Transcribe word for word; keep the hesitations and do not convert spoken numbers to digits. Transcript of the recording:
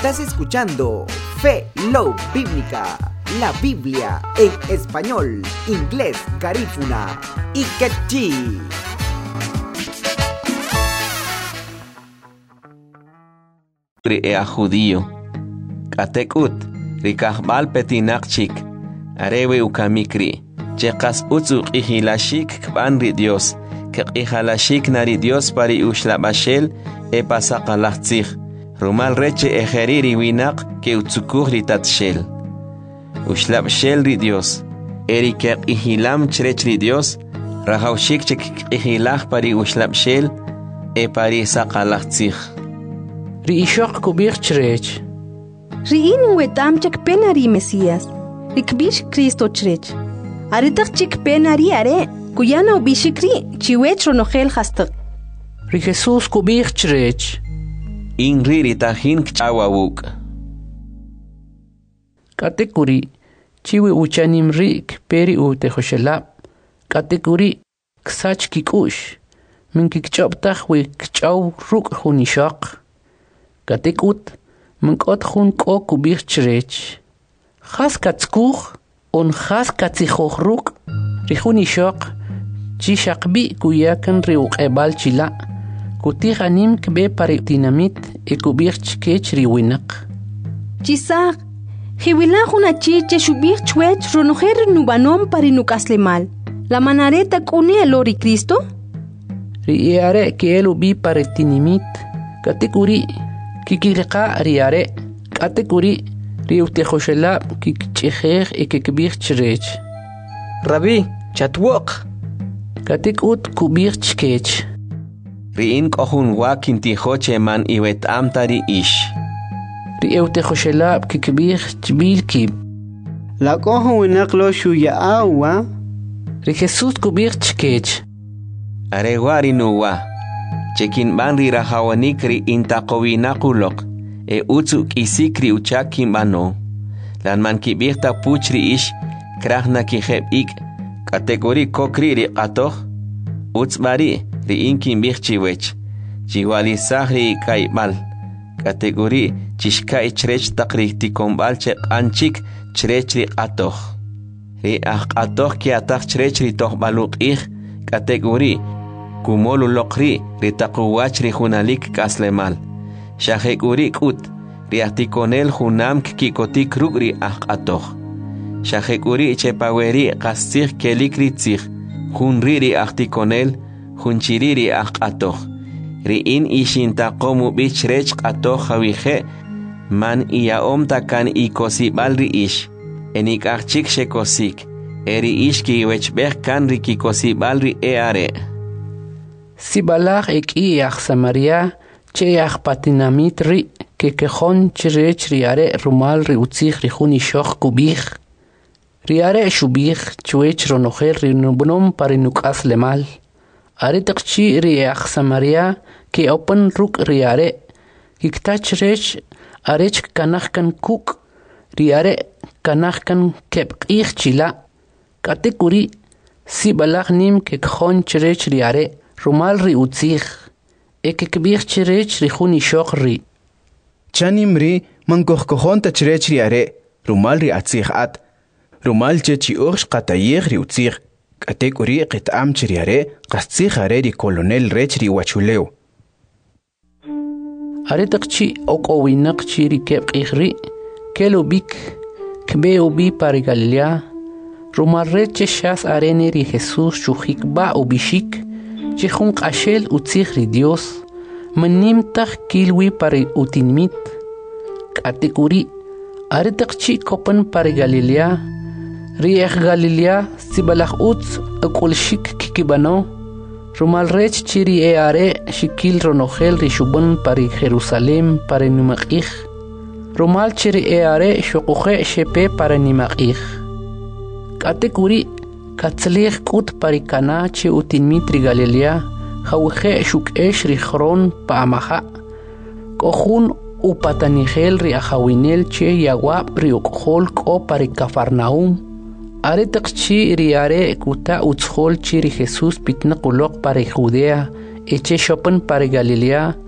Estás escuchando Fe Love Bíblica, la Biblia en español, inglés, garífuna y quechí. Ea judío, katekut, rikahbal petinakchik, arewe ukamikri, chekas utzuk ihilashik kbanri Dios, que ihalashik nari Dios pari ushlabashel e pasakalachtzig, rumal reche ejeriri winak que utzukur tatshel. Ushlabshel ri Dios, eri que ihilam chrech ri Dios, rahaushik chek ihilach pari ushlabshel e pari sakalachtzig. Riishok kubir chrech. Riin wetam chek penari Mesías. Rikbish Cristo chrech. Aritak chik penari are. Kuyana ubishikri chiwech ronogel hastak. Ri Jesus kubir chrech. Inri ritahin kchawawuk. Katekuri chiwi uchanim rik peri ute hoshelap. Katekuri ksach kikush. Min kikchoptach we kchaw ruk hunishok. Katekut, mengkot hun ko kubir chrech. Khas katskuch, on khas katsichochruk, rihuni shok, chishakbi kuyakan riuk ebal chila, kutihanim kbe pare dinamit e kubir chkech riwinak. Chisak, hiwila huna chiche shubir chwech ronoher nubanom pare nukaslemal. La manareta kuni elori Cristo? Riare ke elu bi pare dinamit, katekuri, kikirqa riare katekuri riute khoshela kikchekher e kikbir chrech Rabbi chatwok katekut kubir chkech Riin kohun wakin tihoche man iwet amtari ish riute khoshela kikbir chbil kib la kohun naklo shuya awa ri Jesus kubir chkech are wari nuwa Chekin banri rahawanikri intaqowinakulok e utzuk isikri uchakin bano. Lan man kibirta puchri ish krahna kiheb ik kategori kokri ri qatoh utzbari ri inkin birchiwech. Chiwali sahri kaibal kategori chishka ichrech takri tikombal che anchik chrech ri qatoh. Ri ah qatoh ki atach chrech ri toh baluk ich kategori kumolu lokri ritakuwach ri hunalik kaslemal. Shahekuri kut riatikonel hunam kikotik rugri ahqatoh. Shahekuri chepaweri kastir kelikri tzir. Hunri ri ahtikonel hunchiri ri ahqatoh. Riin ishintaqomu bichrech qatoh hawihe man iaom takan ikosibal ri ish. Enik ahchik shekosik. Eri ish ki wechbeh kan ri kikosibal ri eare. Sibalach ek iach Samaria, cheach patinamit ri, ke kehon chrech riare rumal ri utzich ri huni shoch kubich. Riare shubich, chwech ronocher ri nubnom parinukas lemal. Are takchi riach Samaria, ke open ruk riare. Kikta chrech arech kanachkan kuk, riare kanachkan kep ich chila. Katekuri, sibalach nim ke kehon chrech riare. Rumal ri utzich, eke kbir chrech ri huni shok ri. Chanim ri man kohkohon ta chrech ri are, rumal ri atzich at. Rumal che chi ursh qatayech ri utzich, katek uri qit am chri are, qastzich are ri kolonel rech ri wachuleo. Are takchi ok owinak chi ri kep ri, kelo bik, kbe ubi pari Galilea, rumal reche shas arene ri Jesus shuhik ba ubishik, Chihun qashel utzich ri Dios, manim tach kilwi pari utinmit. Katekuri, aritak chi kopan pari Galilea, riech Galilea, sibalach utz akulshik kikibano, rumal rech chiri e are shikil ronohel ri shubun pari Jerusalem pari numakich, rumal chiri e are shokuche shepe pari nimakich. Katekuri, Katzlich kut parikana che utinmitri Galilea, hauche shuk esh ri chron paamaha. Kohun upatanigel ri ahawinel che yawab ri ukhol ko pari Cafarnaum. Are takchi ri are kuta utshol chi ri Jesus pitnakulok pari Judea, eche shopen pari Galilea,